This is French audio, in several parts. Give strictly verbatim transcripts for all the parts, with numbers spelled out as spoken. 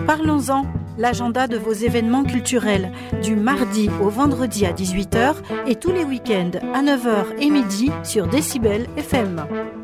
Parlons-en, l'agenda de vos événements culturels, du mardi au vendredi à dix-huit heures et tous les week-ends à neuf heures et midi sur Décibel F M.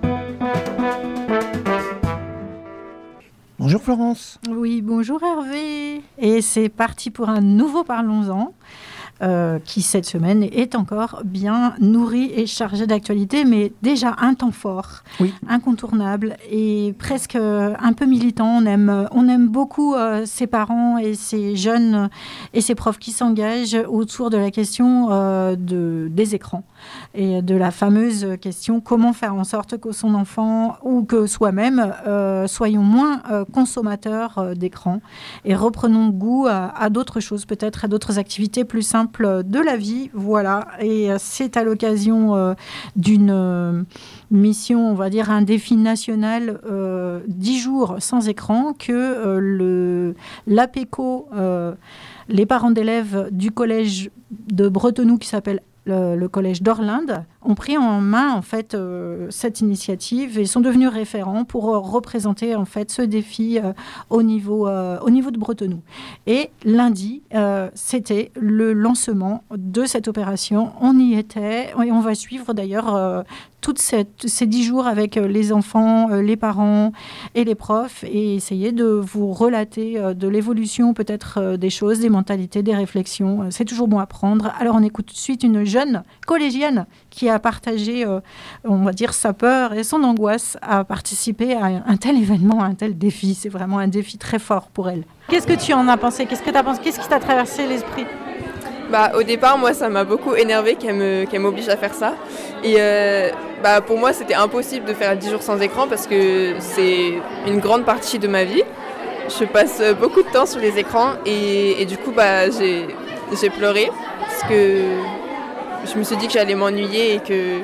Bonjour Florence. Oui, bonjour Hervé. Et c'est parti pour un nouveau Parlons-en. Euh, qui cette semaine est encore bien nourri et chargé d'actualité, mais déjà un temps fort, oui. incontournable et presque un peu militant. On aime, on aime beaucoup euh, ces parents et ces jeunes et ces profs qui s'engagent autour de la question euh, de, des écrans et de la fameuse question comment faire en sorte que son enfant ou que soi-même euh, soyons moins euh, consommateurs euh, d'écran et reprenons goût à, à d'autres choses, peut-être à d'autres activités plus simples de la vie, voilà. Et c'est à l'occasion euh, d'une euh, mission, on va dire un défi national, euh, dix jours sans écran, que euh, le l'APECO, euh, les parents d'élèves du collège de Bretenoux qui s'appelle le, le collège d'Orlinde, ont pris en main en fait euh, cette initiative et sont devenus référents pour euh, représenter en fait ce défi euh, au niveau euh, au niveau de Bretenoux. Et lundi, euh, c'était le lancement de cette opération. On y était et on va suivre d'ailleurs euh, toutes cette, ces dix jours avec euh, les enfants, euh, les parents et les profs et essayer de vous relater euh, de l'évolution peut-être euh, des choses, des mentalités, des réflexions. C'est toujours bon à prendre. Alors on écoute tout de suite une jeune collégienne qui a partagé, euh, on va dire, sa peur et son angoisse à participer à un tel événement, à un tel défi. C'est vraiment un défi très fort pour elle. Qu'est-ce que tu en as pensé ? Qu'est-ce que tu as pensé ? Qu'est-ce qui t'a traversé l'esprit ? Bah, au départ, moi, ça m'a beaucoup énervé qu'elle, me, qu'elle m'oblige à faire ça. Et euh, bah, pour moi, c'était impossible de faire dix jours sans écran parce que c'est une grande partie de ma vie. Je passe beaucoup de temps sur les écrans et, et du coup, bah, j'ai, j'ai pleuré parce que je me suis dit que j'allais m'ennuyer et que,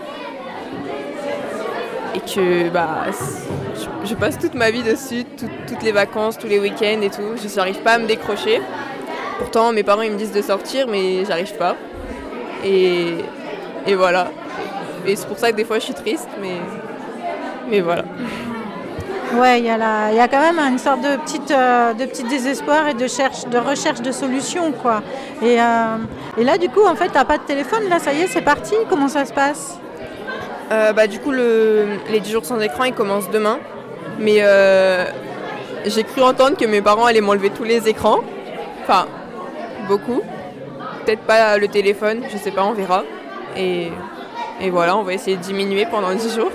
et que bah, je, je passe toute ma vie dessus, tout, toutes les vacances, tous les week-ends et tout. Je n'arrive pas à me décrocher. Pourtant, mes parents ils me disent de sortir, mais j'arrive pas. Et, et voilà. Et c'est pour ça que des fois je suis triste, mais, mais voilà. Ouais, il y a la, il y a quand même une sorte de petite, euh, de petit désespoir et de, cherche, de recherche de solutions, quoi. Et, euh, et là, du coup, en fait, t'as pas de téléphone, là, ça y est, c'est parti. Comment ça se passe ? euh, bah, Du coup, le, les dix jours sans écran, ils commencent demain. Mais euh, j'ai cru entendre que mes parents allaient m'enlever tous les écrans. Enfin, beaucoup. Peut-être pas le téléphone, je sais pas, on verra. Et, et voilà, on va essayer de diminuer pendant dix jours.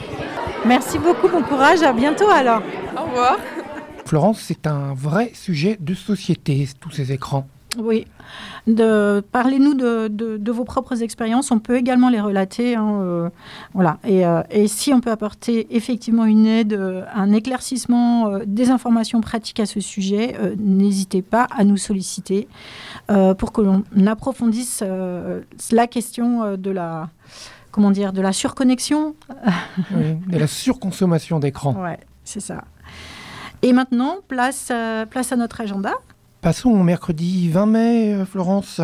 Merci beaucoup, bon courage, à bientôt alors. Au revoir. Florence, c'est un vrai sujet de société, tous ces écrans. Oui, de, parlez-nous de, de, de vos propres expériences, on peut également les relater. Hein, euh, voilà. et, euh, et si on peut apporter effectivement une aide, euh, un éclaircissement, euh, des informations pratiques à ce sujet, euh, n'hésitez pas à nous solliciter euh, pour que l'on approfondisse euh, la question euh, de la... Comment dire, de la surconnexion. Oui, de la surconsommation d'écran. Ouais, c'est ça. Et maintenant, place, euh, place à notre agenda. Passons au mercredi vingt mai, Florence.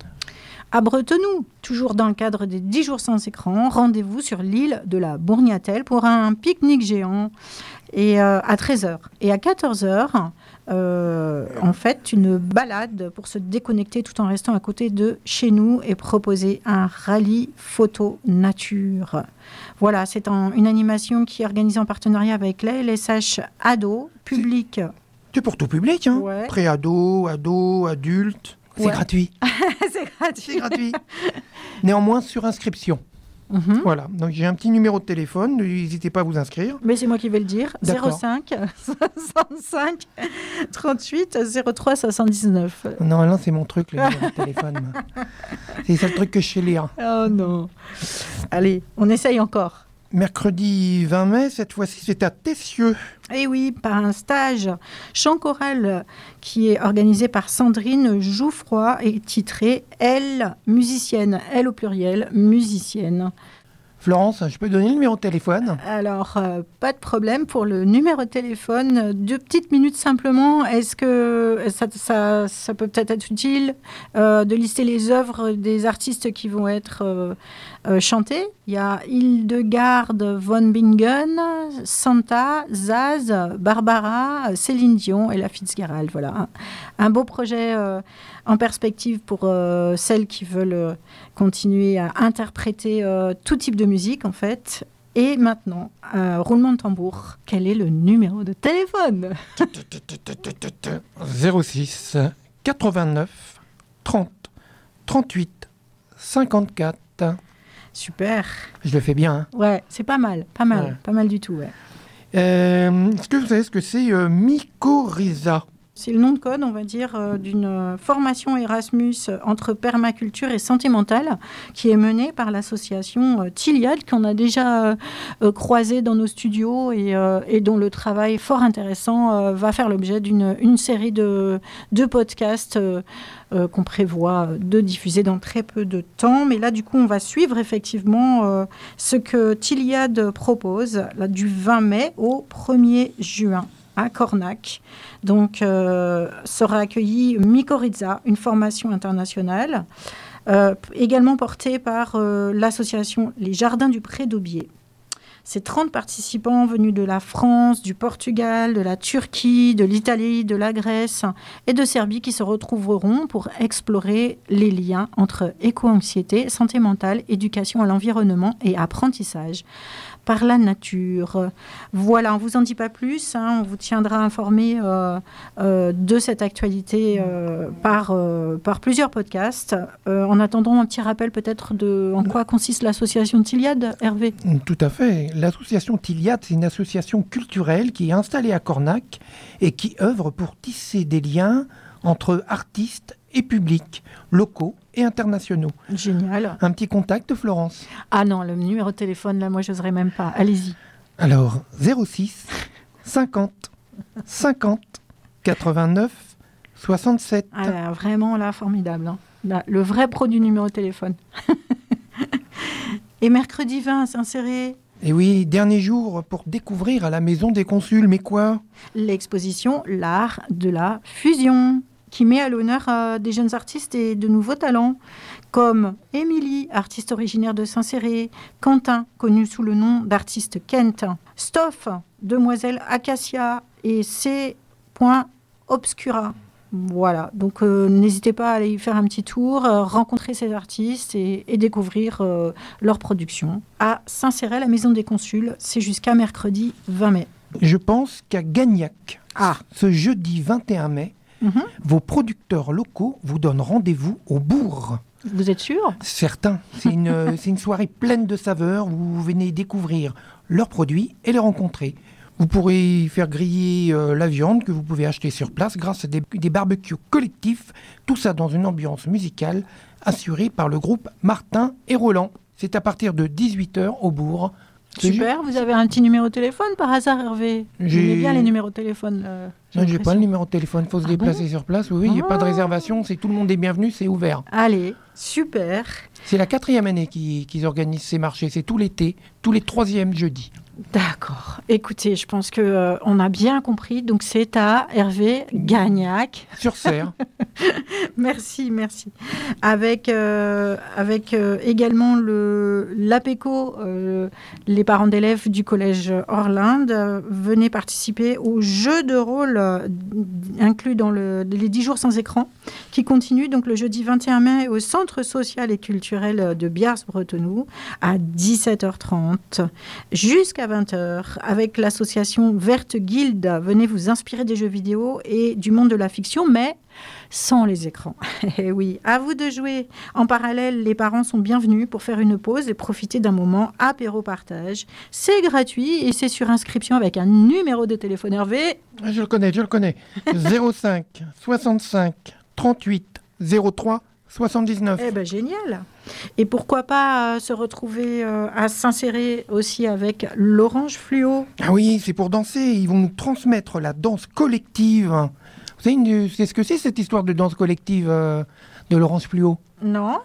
À Bretenoux, toujours dans le cadre des dix jours sans écran, rendez-vous sur l'île de la Bourgnatelle pour un pique-nique géant et, euh, à treize heures. Et à quatorze heures, euh, en fait, une balade pour se déconnecter tout en restant à côté de chez nous et proposer un rallye photo nature. Voilà, c'est en, une animation qui est organisée en partenariat avec l'A L S H Ado, public. C'est pour tout public, hein. Ouais. Pré-ado, ado, adulte. C'est ouais. gratuit. C'est gratuit. C'est gratuit. Néanmoins, sur inscription. Mm-hmm. Voilà, donc j'ai un petit numéro de téléphone, n'hésitez pas à vous inscrire. Mais c'est moi qui vais le dire, D'accord. zéro cinq soixante-cinq trente-huit zéro trois soixante-dix-neuf. Non, là c'est mon truc, le numéro de téléphone. C'est ça le truc que je sais lire. Oh non. Allez, on essaye encore. Mercredi vingt mai, cette fois-ci, c'est à Tessieux. Et oui, par un stage chant choral qui est organisé par Sandrine Jouffroy et titré « Elle, musicienne », elle au pluriel, musicienne. Florence, je peux donner le numéro de téléphone? Alors, euh, pas de problème pour le numéro de téléphone. Deux petites minutes simplement. Est-ce que ça, ça, ça peut peut-être être utile euh, de lister les œuvres des artistes qui vont être euh, euh, chantées? Il y a Hildegarde von Bingen, Santa, Zaz, Barbara, Céline Dion et la Fitzgerald. Voilà, un, un beau projet euh, en perspective pour euh, celles qui veulent euh, continuer à interpréter euh, tout type de musique, en fait. Et maintenant, euh, roulement de tambour, quel est le numéro de téléphone? zéro six quatre-vingt-neuf trente trente-huit cinquante-quatre. Super. Je le fais bien, hein? Ouais, c'est pas mal, pas mal, Ouais. pas mal du tout, ouais. Euh, est-ce que vous savez ce que c'est euh, mycorrhiza? C'est le nom de code, on va dire, euh, d'une euh, formation Erasmus euh, entre permaculture et santé mentale qui est menée par l'association euh, Tiliad, qu'on a déjà euh, euh, croisée dans nos studios et, euh, et dont le travail fort intéressant euh, va faire l'objet d'une une série de, de podcasts euh, euh, qu'on prévoit de diffuser dans très peu de temps. Mais là, du coup, on va suivre effectivement euh, ce que Tiliad propose là, du vingt mai au premier juin. À Cornac. Donc, euh, sera accueillie Mycorrhiza, une formation internationale, euh, également portée par euh, l'association Les Jardins du Pré d'Aubier. C'est trente participants venus de la France, du Portugal, de la Turquie, de l'Italie, de la Grèce et de Serbie qui se retrouveront pour explorer les liens entre éco-anxiété, santé mentale, éducation à l'environnement et apprentissage par la nature. Voilà, on ne vous en dit pas plus, hein, on vous tiendra informé euh, euh, de cette actualité euh, par, euh, par plusieurs podcasts. Euh, en attendant, un petit rappel peut-être de en quoi consiste l'association Tiliad, Hervé? Tout à fait. L'association Tiliad, c'est une association culturelle qui est installée à Cornac et qui œuvre pour tisser des liens entre artistes et publics, locaux et internationaux. Génial. Un petit contact, Florence? Ah non, le numéro de téléphone, là, moi, je n'oserais même pas. Allez-y. Alors, zéro six cinquante cinquante quatre-vingt-neuf soixante-sept. Ah là, vraiment, là, formidable. Hein. Là, le vrai pro du numéro de téléphone. Et mercredi vingt, à Saint-Céré, Et oui, dernier jour pour découvrir à la Maison des Consuls, mais quoi? l'exposition L'Art de la Fusion, qui met à l'honneur euh, des jeunes artistes et de nouveaux talents, comme Émilie, artiste originaire de Saint-Céré, Quentin, connu sous le nom d'artiste Kent, Stoff, Demoiselle Acacia et C. Obscura. Voilà, donc euh, n'hésitez pas à aller y faire un petit tour, euh, rencontrer ces artistes et, et découvrir euh, leur production. À Saint-Céré, la Maison des Consuls, c'est jusqu'à mercredi vingt mai. Je pense qu'à Gagnac, Ah. ce jeudi vingt et un mai, Mhm. vos producteurs locaux vous donnent rendez-vous au bourg. Vous êtes sûr? Certains. C'est une, c'est une soirée pleine de saveurs où vous venez découvrir leurs produits et les rencontrer. Vous pourrez faire griller euh, la viande que vous pouvez acheter sur place grâce à des, des barbecues collectifs. Tout ça dans une ambiance musicale assurée par le groupe Martin et Roland. C'est à partir de dix-huit heures au bourg. C'est Super, vous avez un petit numéro de téléphone par hasard, Hervé? J'ai- J'aime bien les numéros de téléphone. euh, j'ai Non, j'ai pas l'impression. le numéro de téléphone, il faut se Ah déplacer sur place. Oui, il n'y a pas de Ah. réservation, c'est tout le monde est bienvenu, c'est ouvert. Allez, super. C'est la quatrième année qu'ils qu'ils organisent ces marchés, c'est tout l'été, tous les troisièmes jeudis. D'accord. Écoutez, je pense que euh, on a bien compris. Donc c'est à Hervé Gagnac. Sur Serre. Merci, merci. Avec, euh, avec euh, également le l'APECO, euh, les parents d'élèves du collège Orlinde, euh, venaient participer au jeu de rôle euh, inclus dans le, les dix jours sans écran, qui continue donc le jeudi vingt et un mai au Centre social et culturel de Biars-Bretenoux à dix-sept heures trente jusqu'à vingt heures avec l'association Verte Guilde. Venez vous inspirer des jeux vidéo et du monde de la fiction, mais sans les écrans. Et oui, à vous de jouer. En parallèle, les parents sont bienvenus pour faire une pause et profiter d'un moment apéro-partage. C'est gratuit et c'est sur inscription avec un numéro de téléphone. Hervé. Je le connais, je le connais. zéro cinq soixante-cinq trente-huit zéro trois soixante-dix-neuf. Eh ben génial. Et pourquoi pas euh, se retrouver euh, à Saint-Céré aussi avec l'Orange Fluo. Ah oui, c'est pour danser. Ils vont nous transmettre la danse collective. Vous savez une- c'est ce que c'est cette histoire de danse collective euh, de Laurence Fluo? Non?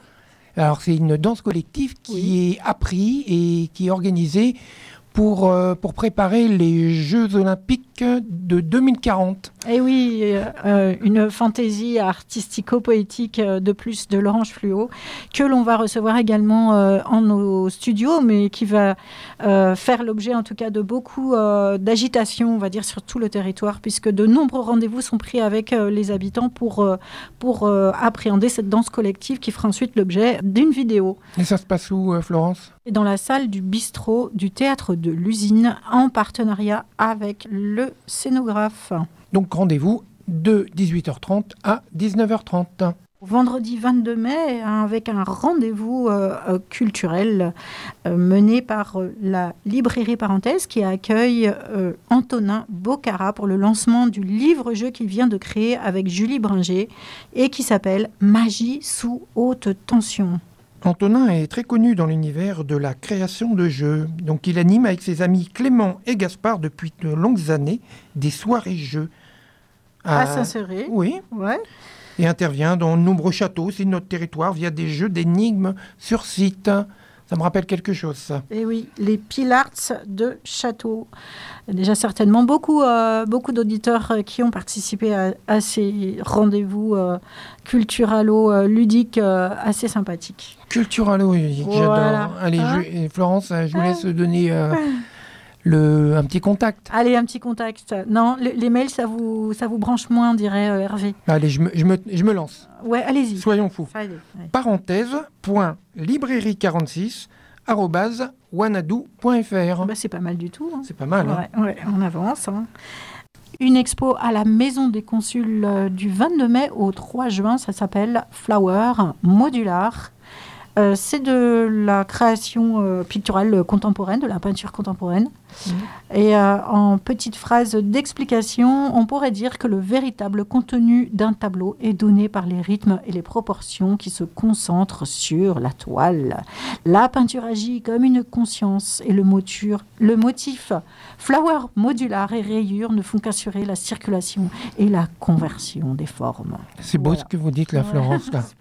Alors, c'est une danse collective qui Oui. est apprise et qui est organisée pour, euh, pour préparer les Jeux Olympiques de deux mille quarante. Et oui, euh, une fantaisie artistico-poétique euh, de plus de l'Orange Fluo, que l'on va recevoir également euh, en nos studios, mais qui va euh, faire l'objet en tout cas de beaucoup euh, d'agitation, on va dire, sur tout le territoire, puisque de nombreux rendez-vous sont pris avec euh, les habitants pour, euh, pour euh, appréhender cette danse collective qui fera ensuite l'objet d'une vidéo. Et ça se passe où, euh, Florence ? Et dans la salle du bistrot du théâtre de l'Usine, en partenariat avec le scénographe. Donc, rendez-vous de dix-huit heures trente à dix-neuf heures trente. Vendredi vingt-deux mai, hein, avec un rendez-vous euh, euh, culturel euh, mené par euh, la librairie Parenthèse qui accueille euh, Antonin Bocara pour le lancement du livre-jeu qu'il vient de créer avec Julie Bringer et qui s'appelle Magie sous haute tension. Antonin est très connu dans l'univers de la création de jeux. Donc, il anime avec ses amis Clément et Gaspard depuis de longues années des soirées-jeux. À Saint-Céré. Oui. Ouais. Et intervient dans de nombreux châteaux, c'est notre territoire, via des jeux d'énigmes sur site. Ça me rappelle quelque chose, ça. Et oui, les Pilarts de Château. Il y a déjà certainement beaucoup, euh, beaucoup d'auditeurs euh, qui ont participé à, à ces rendez-vous euh, culturalo-ludiques euh, assez sympathiques. Culturalo, ludique, Voilà. j'adore. Allez, Hein je- et Florence, je vous laisse donner euh, le, un petit contact. Allez, un petit contact. Non, le- les mails, ça vous, ça vous branche moins, dirait euh, Hervé. Allez, je me, je me, je me lance. Ouais, allez-y. Soyons fous. Allez, allez. Parenthèse, point, librairie quarante-six, arrobase, wanadoo point fr. Bah, c'est pas mal du tout. Hein. C'est pas mal, hein. Ouais, ouais, on avance. Hein. Une expo à la Maison des Consuls euh, du vingt-deux mai au trois juin. Ça s'appelle Flower Modular. Euh, c'est de la création euh, picturale contemporaine, de la peinture contemporaine. Mmh. Et euh, en petite phrase d'explication, on pourrait dire que le véritable contenu d'un tableau est donné par les rythmes et les proportions qui se concentrent sur la toile. La peinture agit comme une conscience et le, moture, le motif flower modular et rayures ne font qu'assurer la circulation et la conversion des formes. C'est beau Voilà. ce que vous dites là, Florence. Là.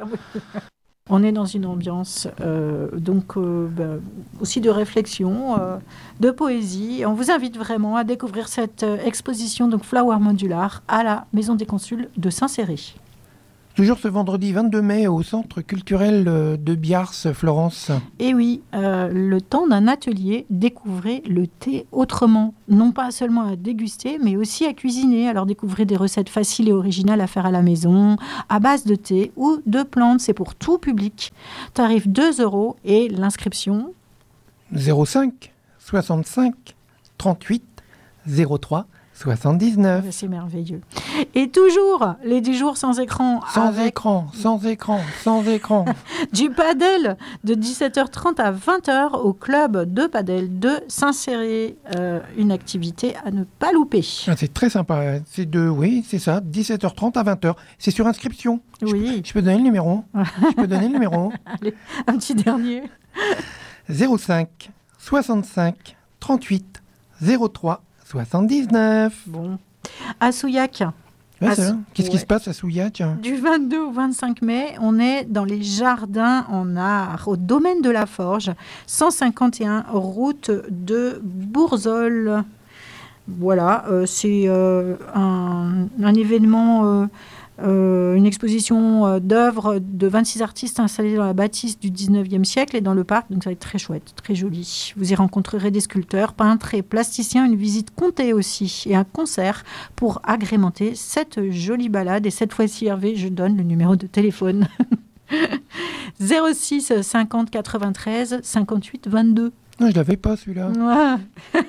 On est dans une ambiance euh, donc euh, bah, aussi de réflexion, euh, de poésie. On vous invite vraiment à découvrir cette euh, exposition donc Flower Modular à la Maison des Consuls de Saint-Céré. Toujours ce vendredi vingt-deux mai au Centre culturel de Biars, Florence. Et oui, euh, le temps d'un atelier, découvrez le thé autrement. Non pas seulement à déguster, mais aussi à cuisiner. Alors découvrez des recettes faciles et originales à faire à la maison, à base de thé ou de plantes. C'est pour tout public. Tarif deux euros et l'inscription zéro cinq soixante-cinq trente-huit zéro trois soixante-dix-neuf. C'est merveilleux. Et toujours les dix jours sans écran. Sans avec écran, sans écran, sans écran. du padel de dix-sept heures trente à vingt heures au club de padel de Saint-Céré. Euh, une activité à ne pas louper. Ah, c'est très sympa. C'est de, oui, c'est ça, dix-sept heures trente à vingt heures. C'est sur inscription. Oui. Je, je peux donner le numéro. Je peux donner le numéro. Allez, un petit dernier. zéro cinq soixante-cinq trente-huit zéro trois soixante-dix-neuf. Bon. À Souillac, Ouais, Ah, c'est ça. Qu'est-ce ouais. qui se passe à Souillac? du vingt-deux au vingt-cinq mai, on est dans les jardins en art, au domaine de la Forge, cent cinquante et un route de Bourzol. Voilà, euh, c'est euh, un, un événement, euh, euh, une exposition euh, d'œuvres de vingt-six artistes installés dans la bâtisse du dix-neuvième siècle et dans le parc. Donc ça va être très chouette, très joli. Vous y rencontrerez des sculpteurs, peintres et plasticiens, une visite comptée aussi et un concert pour agrémenter cette jolie balade. Et cette fois-ci, Hervé, je donne le numéro de téléphone. zéro six cinquante quatre-vingt-treize cinquante-huit vingt-deux. Non, je l'avais pas celui-là. Ouais.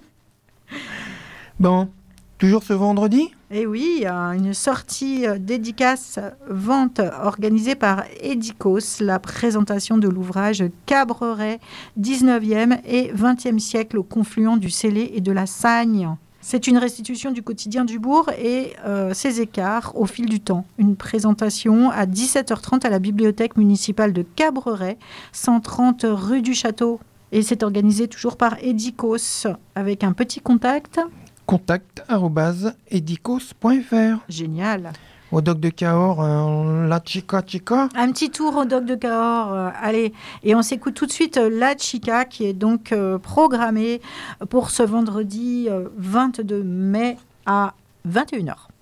Bon, toujours ce vendredi? Et oui, il y a une sortie euh, dédicace vente organisée par Edikos, la présentation de l'ouvrage Cabreret, dix-neuvième et vingtième siècle au confluent du Célé et de la Sagne. C'est une restitution du quotidien du bourg et euh, ses écarts au fil du temps. Une présentation à dix-sept heures trente à la bibliothèque municipale de Cabreret, cent trente rue du Château. Et c'est organisé toujours par Edikos avec un petit contact. Contact arobase edikos point fr. Génial. Au Doc de Cahors, euh, La Chica Chica. Un petit tour au Doc de Cahors, euh, allez. Et on s'écoute tout de suite euh, La Chica, qui est donc euh, programmée pour ce vendredi euh, vingt-deux mai à vingt et une heures.